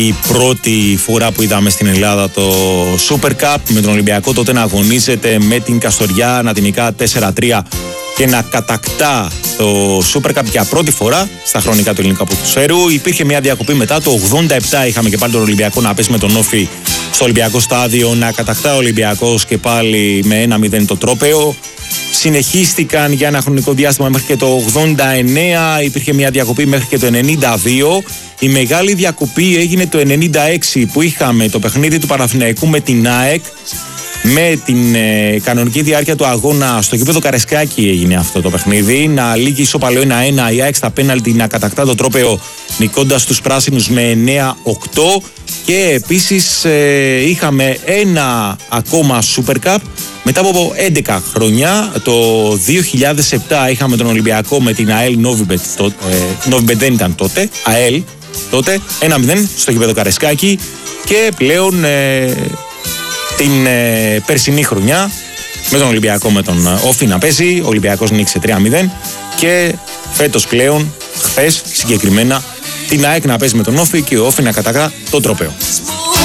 η πρώτη φορά που είδαμε στην Ελλάδα το Super Cup, με τον Ολυμπιακό τότε να αγωνίζεται με την Καστοριά να την νικά 4-3 και να κατακτά το Super Cup για πρώτη φορά στα χρονικά του ελληνικού ποδοσφαίρου. Υπήρχε μια διακοπή μετά, το 87 είχαμε και πάλι τον Ολυμπιακό να παίζει με τον Όφη στο Ολυμπιακό Στάδιο, να κατακτά ο Ολυμπιακός και πάλι με 1-0 το τρόπαιο. Συνεχίστηκαν για ένα χρονικό διάστημα μέχρι και το 89, υπήρχε μια διακοπή μέχρι και το 92. Η μεγάλη διακοπή έγινε το 96 που είχαμε το παιχνίδι του Παναθηναϊκού με την ΑΕΚ. Με την κανονική διάρκεια του αγώνα στο γήπεδο Καρεσκάκη έγινε αυτό το παιχνίδι. Να λύγει ισοπαλό 1-1, η ΑΕΚ στα πέναλτι να κατακτά το τρόπαιο νικώντας τους πράσινους με 9-8. Και επίσης είχαμε ένα ακόμα Super Cup μετά από 11 χρόνια. Το 2007 είχαμε τον Ολυμπιακό με την ΑΕΛ Νόβιμπετ. Νόβιμπετ δεν ήταν τότε, ΑΕΛ τότε, 1-0 στο γήπεδο Καρεσκάκη. Και πλέον την περσινή χρονιά με τον Ολυμπιακό με τον Όφη να παίζει, ο Ολυμπιακός νίκησε 3-0 και φέτος πλέον, χθες συγκεκριμένα, την ΑΕΚ να παίζει με τον Όφη και ο Όφη να κατακτά το τρόπαιο.